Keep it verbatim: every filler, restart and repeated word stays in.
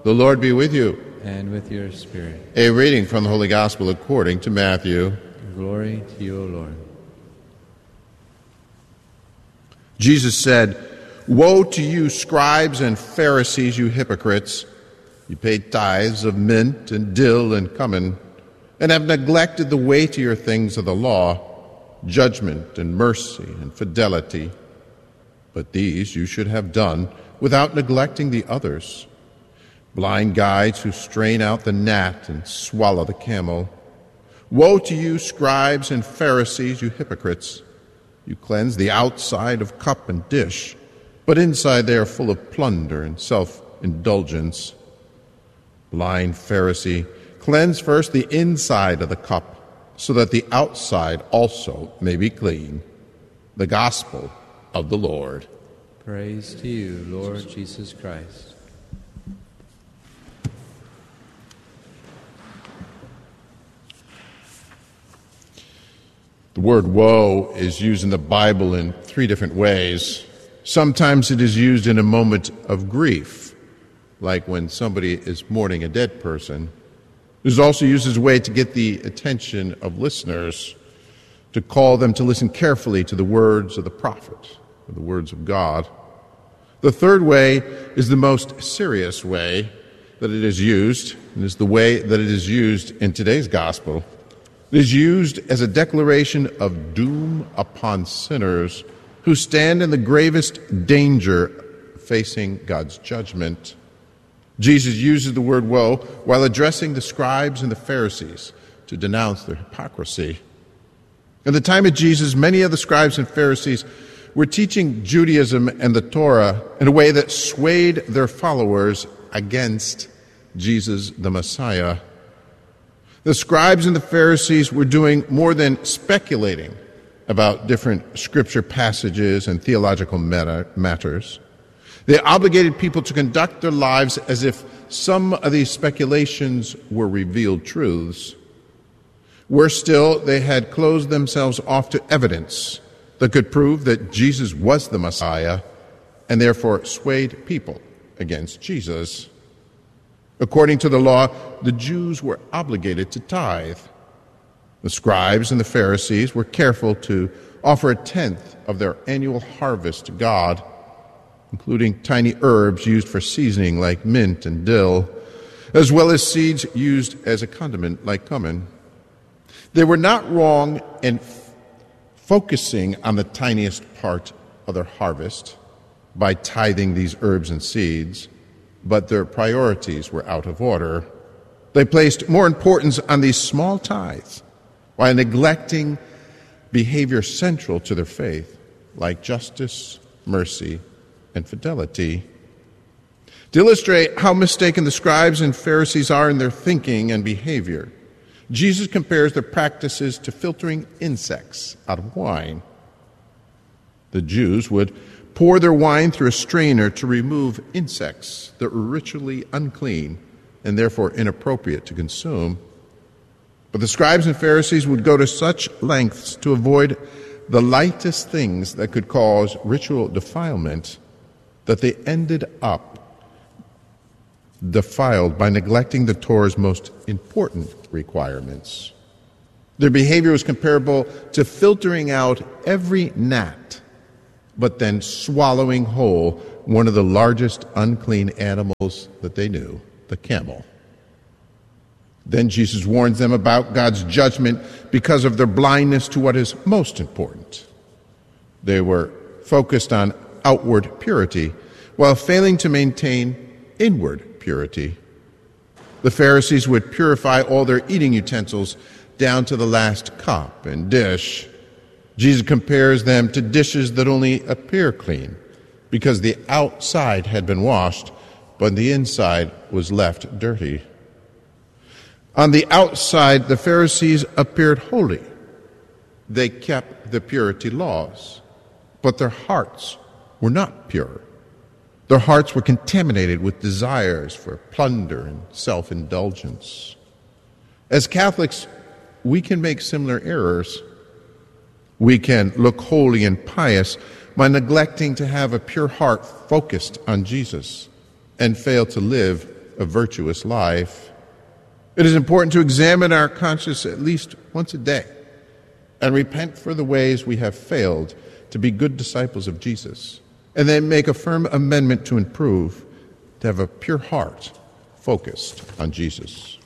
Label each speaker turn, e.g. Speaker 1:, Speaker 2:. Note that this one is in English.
Speaker 1: The Lord be with you.
Speaker 2: And with your spirit.
Speaker 1: A reading from the Holy Gospel according to Matthew.
Speaker 2: Glory to you, O Lord.
Speaker 1: Jesus said, "Woe to you, scribes and Pharisees, you hypocrites! You pay tithes of mint and dill and cumin, and have neglected the weightier things of the law, judgment and mercy and fidelity. But these you should have done without neglecting the others. Blind guides who strain out the gnat and swallow the camel. Woe to you, scribes and Pharisees, you hypocrites! You cleanse the outside of cup and dish, but inside they are full of plunder and self-indulgence. Blind Pharisee, cleanse first the inside of the cup, so that the outside also may be clean." The Gospel of the Lord.
Speaker 2: Praise to you, Lord Jesus Christ.
Speaker 1: The word woe is used in the Bible in three different ways. Sometimes it is used in a moment of grief, like when somebody is mourning a dead person. It is also used as a way to get the attention of listeners, to call them to listen carefully to the words of the prophet, or the words of God. The third way is the most serious way that it is used, and is the way that it is used in today's gospel. It is used as a declaration of doom upon sinners who stand in the gravest danger facing God's judgment. Jesus uses the word woe while addressing the scribes and the Pharisees to denounce their hypocrisy. At the time of Jesus, many of the scribes and Pharisees were teaching Judaism and the Torah in a way that swayed their followers against Jesus the Messiah. The scribes and the Pharisees were doing more than speculating about different scripture passages and theological matters. They obligated people to conduct their lives as if some of these speculations were revealed truths. Worse still, they had closed themselves off to evidence that could prove that Jesus was the Messiah, and therefore swayed people against Jesus. According to the law, the Jews were obligated to tithe. The scribes and the Pharisees were careful to offer a tenth of their annual harvest to God, including tiny herbs used for seasoning like mint and dill, as well as seeds used as a condiment like cumin. They were not wrong in f- focusing on the tiniest part of their harvest by tithing these herbs and seeds, but their priorities were out of order. They placed more importance on these small tithes while neglecting behavior central to their faith, like justice, mercy, and fidelity. To illustrate how mistaken the scribes and Pharisees are in their thinking and behavior, Jesus compares their practices to filtering insects out of wine. The Jews would pour their wine through a strainer to remove insects that were ritually unclean and therefore inappropriate to consume. But the scribes and Pharisees would go to such lengths to avoid the lightest things that could cause ritual defilement that they ended up defiled by neglecting the Torah's most important requirements. Their behavior was comparable to filtering out every gnat, but then swallowing whole one of the largest unclean animals that they knew, the camel. Then Jesus warns them about God's judgment because of their blindness to what is most important. They were focused on outward purity while failing to maintain inward purity. The Pharisees would purify all their eating utensils down to the last cup and dish. Jesus compares them to dishes that only appear clean because the outside had been washed, but the inside was left dirty. On the outside, the Pharisees appeared holy. They kept the purity laws, but their hearts were not pure. Their hearts were contaminated with desires for plunder and self-indulgence. As Catholics, we can make similar errors. We can look holy and pious by neglecting to have a pure heart focused on Jesus and fail to live a virtuous life, it is important to examine our conscience at least once a day and repent for the ways we have failed to be good disciples of Jesus, and then make a firm amendment to improve, to have a pure heart focused on Jesus.